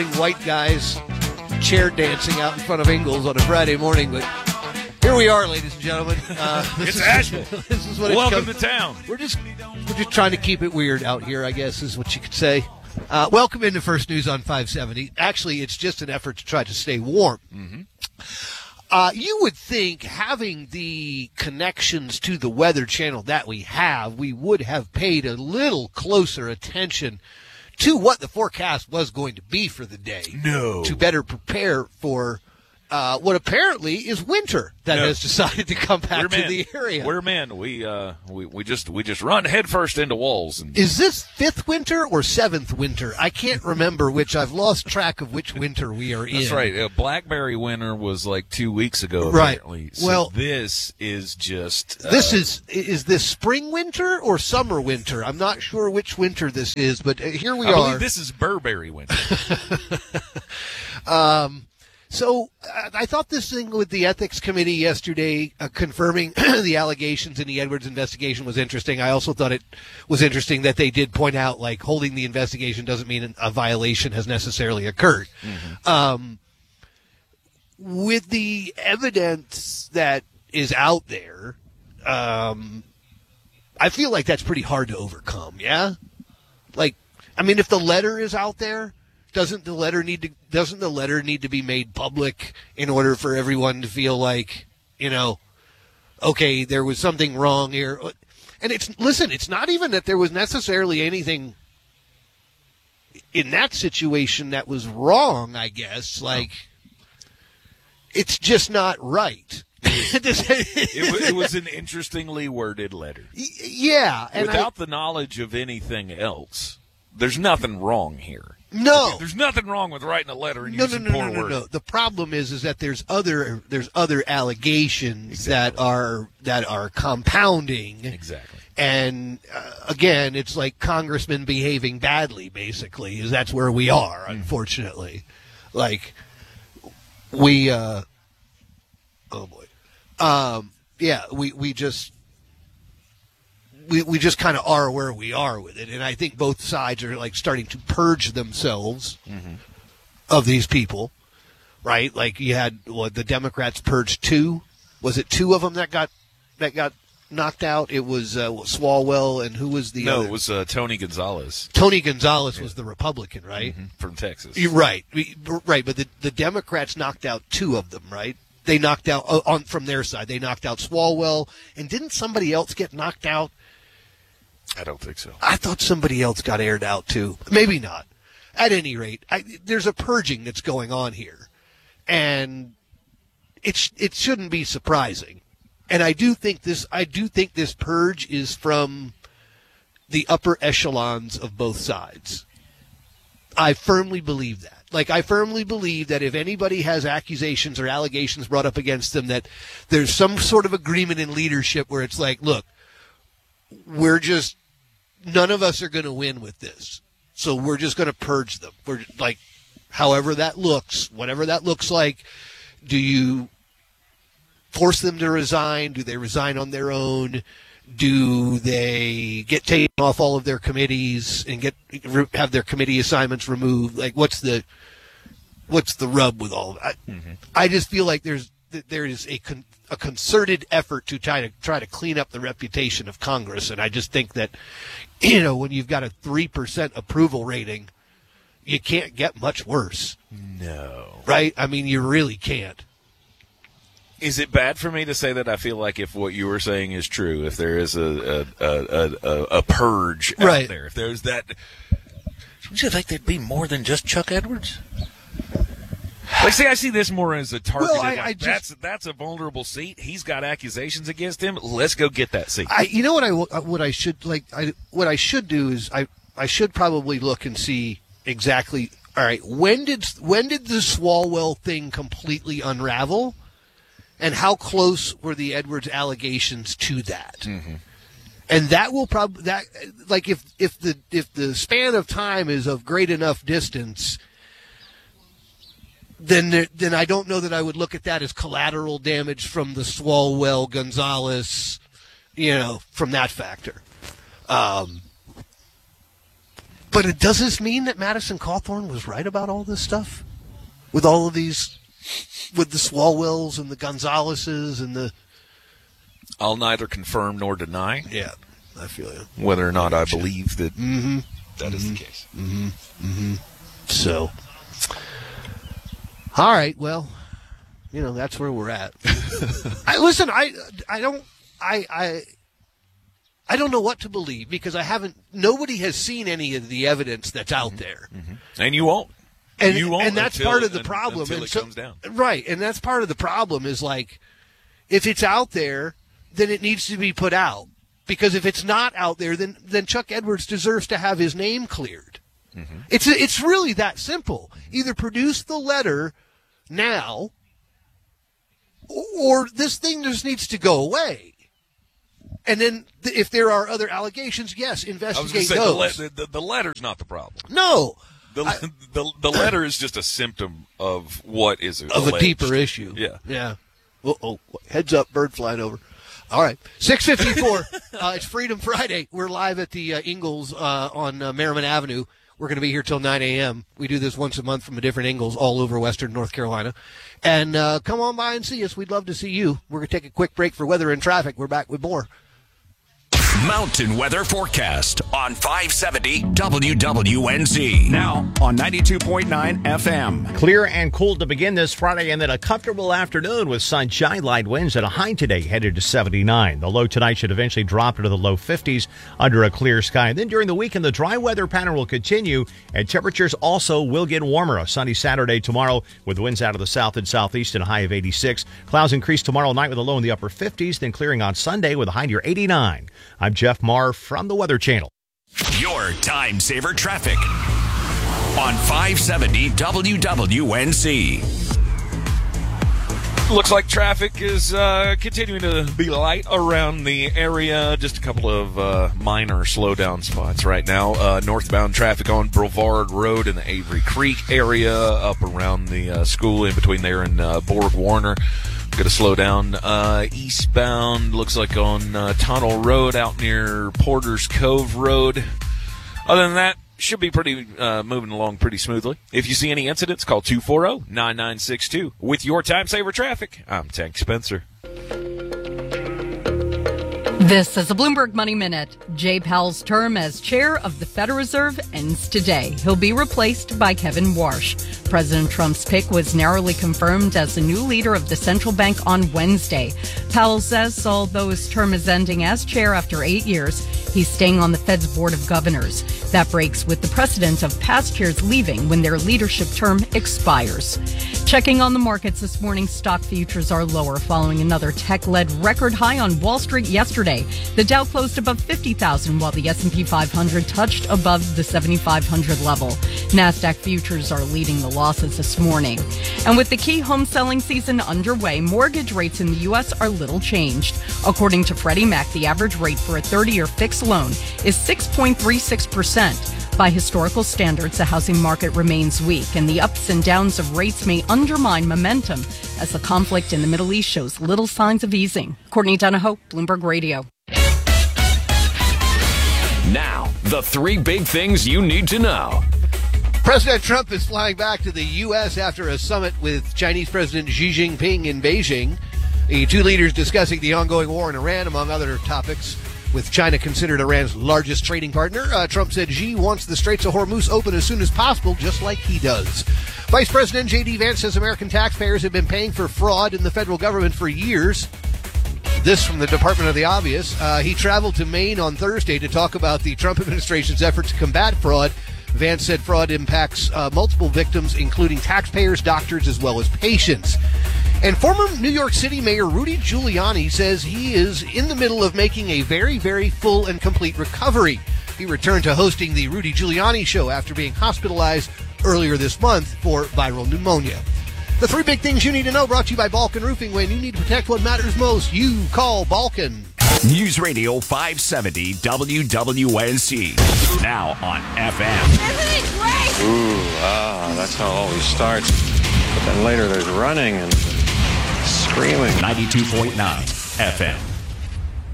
white guys chair dancing out in front of Ingalls on a Friday morning, but here we are, ladies and gentlemen. It's Asheville. This is what Welcome to town. We're just trying to keep it weird out here, I guess, is what you could say. Welcome into First News on 570. Actually, it's just an effort to try to stay warm. Mm-hmm. You would think, having the connections to the Weather Channel that we have, we would have paid a little closer attention to what the forecast was going to be for the day. No. To better prepare for what apparently is winter that has decided to come back to the area. We're men. We just run headfirst into walls. And is this fifth winter or seventh winter? I can't remember which. I've lost track of which winter we are in. That's right. Blackberry winter was like 2 weeks ago, Right. apparently. So well, this is just... Is this spring winter or summer winter? I'm not sure which winter this is, but here we I are. believe this is Burberry winter. So I thought this thing with the ethics committee yesterday confirming the allegations in the Edwards investigation was interesting. I also thought it was interesting that they did point out, like, holding the investigation doesn't mean a violation has necessarily occurred. Mm-hmm. With the evidence that is out there, I feel like that's pretty hard to overcome, yeah? Like, I mean, if the letter is out there, doesn't the letter need to be made public in order for everyone to feel like, okay, there was something wrong here? And it's not even that there was necessarily anything in that situation that was wrong, I guess. Like, it's just not right. It was an interestingly worded letter. Yeah. And without the knowledge of anything else, there's nothing wrong here. No, there's nothing wrong with writing a letter and using poor words. No. The problem is that there's other allegations that are compounding. Exactly. And again, it's like congressmen behaving badly. Basically, that's where we are. Unfortunately, like we. Oh boy. We just. We just kind of are where we are with it, and I think both sides are like starting to purge themselves of these people, right? Like you had the Democrats purged two. Was it two of them that got knocked out? It was Swalwell, and who was the other? It was Tony Gonzalez. Tony Gonzalez was the Republican, right? From Texas. Right. But the Democrats knocked out two of them, right? They knocked out from their side. They knocked out Swalwell, and didn't somebody else get knocked out? I don't think so. I thought somebody else got aired out too. Maybe not. At any rate, there's a purging that's going on here, and it shouldn't be surprising. And I do think this purge is from the upper echelons of both sides. I firmly believe that. Like, I firmly believe that if anybody has accusations or allegations brought up against them, that there's some sort of agreement in leadership where it's like, look, none of us are going to win with this. So we're just going to purge them. We're like, however that looks, whatever that looks like, do you force them to resign? Do they resign on their own? Do they get taken off all of their committees and have their committee assignments removed? Like, what's the rub with all of that? I just feel like there is a concerted effort to try to clean up the reputation of Congress, and I just think that when you've got a 3% approval rating, you can't get much worse. No, right? I mean, you really can't. Is it bad for me to say that I feel like if what you were saying is true, if there is a purge out there, if there's that, don't you think there'd be more than just Chuck Edwards? Like, see, I see this more as a targeted. That's a vulnerable seat. He's got accusations against him. Let's go get that seat. What I should do is I should probably look and see exactly. All right, when did the Swalwell thing completely unravel, and how close were the Edwards allegations to that? And that will probably if the span of time is of great enough distance, then I don't know that I would look at that as collateral damage from the Swalwell Gonzalez, from that factor. But does this mean that Madison Cawthorn was right about all this stuff? With all of these, with the Swalwells and the Gonzaleses and the... I'll neither confirm nor deny. Yeah, I feel you. Whether or not I believe that that is the case. So, all right, well, that's where we're at. I don't know what to believe because nobody has seen any of the evidence that's out there. And you won't. And that's part of the problem. Until it comes down. Right, and that's part of the problem is like, if it's out there, then it needs to be put out. Because if it's not out there, then Chuck Edwards deserves to have his name cleared. It's really that simple. Either produce the letter now, or this thing just needs to go away. And then if there are other allegations, yes, investigate those. The letter's not the problem. No. The letter is just a symptom of what is of a deeper issue. Yeah. Oh, heads up, bird flying over. All right, 6:54. It's Freedom Friday. We're live at the Ingalls on Merriman Avenue. We're going to be here till 9 a.m. We do this once a month from a different Ingalls all over Western North Carolina. And come on by and see us. We'd love to see you. We're going to take a quick break for weather and traffic. We're back with more. Mountain Weather Forecast on 570 WWNZ. Now on 92.9 FM. Clear and cool to begin this Friday, and then a comfortable afternoon with sunshine, light winds, and a high today headed to 79. The low tonight should eventually drop into the low 50s under a clear sky. And then during the weekend, the dry weather pattern will continue, and temperatures also will get warmer. A sunny Saturday tomorrow with winds out of the south and southeast and a high of 86. Clouds increase tomorrow night with a low in the upper 50s, then clearing on Sunday with a high near 89. I'm Jeff Marr from the Weather Channel. Your time saver traffic on 570 WWNZ. Looks like traffic is continuing to be light around the area. Just a couple of minor slowdown spots right now. Northbound traffic on Brevard Road in the Avery Creek area, up around the school in between there and Borg Warner. Going to slow down. Eastbound looks like on Tunnel Road out near Porter's Cove Road. Other than that, should be pretty moving along pretty smoothly. If you see any incidents, call 240-9962. With your time saver traffic, I'm Tank Spencer. This is a Bloomberg Money Minute. Jay Powell's term as chair of the Federal Reserve ends today. He'll be replaced by Kevin Warsh. President Trump's pick was narrowly confirmed as the new leader of the central bank on Wednesday. Powell says although his term is ending as chair after 8 years, he's staying on the Fed's Board of Governors. That breaks with the precedent of past chairs leaving when their leadership term expires. Checking on the markets this morning, stock futures are lower following another tech-led record high on Wall Street yesterday. The Dow closed above 50,000 while the S&P 500 touched above the 7,500 level. NASDAQ futures are leading the losses this morning. And with the key home selling season underway, mortgage rates in the U.S. are little changed. According to Freddie Mac, the average rate for a 30-year fixed loan is 6.36%. By historical standards, the housing market remains weak, and the ups and downs of rates may undermine momentum as the conflict in the Middle East shows little signs of easing. Courtney Donahoe, Bloomberg Radio. Now, the three big things you need to know. President Trump is flying back to the U.S. after a summit with Chinese President Xi Jinping in Beijing. The two leaders discussing the ongoing war in Iran, among other topics, with China considered Iran's largest trading partner. Trump said Xi wants the Straits of Hormuz open as soon as possible, just like he does. Vice President J.D. Vance says American taxpayers have been paying for fraud in the federal government for years. This from the Department of the Obvious. He traveled to Maine on Thursday to talk about the Trump administration's effort to combat fraud. Vance said fraud impacts multiple victims, including taxpayers, doctors, as well as patients. And former New York City Mayor Rudy Giuliani says he is in the middle of making a very, very full and complete recovery. He returned to hosting the Rudy Giuliani Show after being hospitalized earlier this month for viral pneumonia. The three big things you need to know, brought to you by Balkan Roofing. When you need to protect what matters most, you call Balkan. News Radio 570 WWNC. Now on FM. Isn't it great? Ooh, that's how it always starts. But then later there's running and screaming. 92.9 FM.